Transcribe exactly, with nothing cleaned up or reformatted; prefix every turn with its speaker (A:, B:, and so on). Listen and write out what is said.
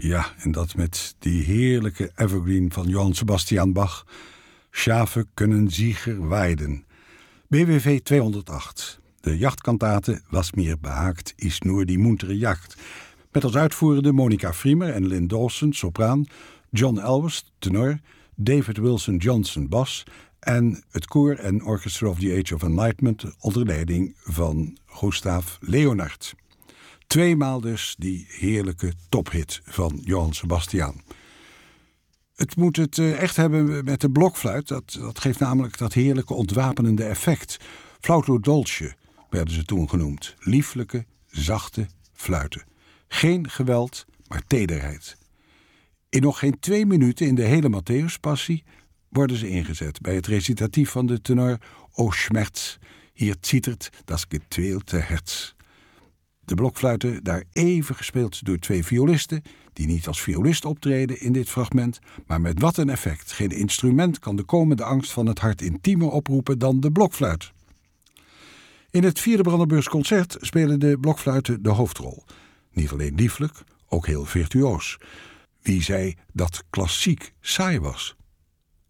A: Ja, en dat met die heerlijke evergreen van Johann Sebastian Bach. Schafe kunnen Sieger weiden. B W V tweehonderdacht. De jachtkantate Was mir behaagt is nur die muntere jacht. Met als uitvoerende Monica Friemer en Lynn Dawson, sopraan, John Elwes, tenor, David Wilson Johnson, bas en het koor en Orchestra of the Age of Enlightenment onder leiding van Gustav Leonard. Tweemaal dus die heerlijke tophit van Johann Sebastian. Het moet het echt hebben met de blokfluit. Dat, dat geeft namelijk dat heerlijke ontwapenende effect. Flauto dolce werden ze toen genoemd. Lieflijke, zachte fluiten. Geen geweld, maar tederheid. In nog geen twee minuten in de hele Matthäuspassie worden ze ingezet bij het recitatief van de tenor O Schmerz, hier zittert das getweelte Herz. De blokfluiten daar even gespeeld door twee violisten, die niet als violist optreden in dit fragment, maar met wat een effect. Geen instrument kan de komende angst van het hart intiemer oproepen dan de blokfluit. In het vierde Brandenburgs concert spelen de blokfluiten de hoofdrol. Niet alleen lieflijk, ook heel virtuoos. Wie zei dat klassiek saai was?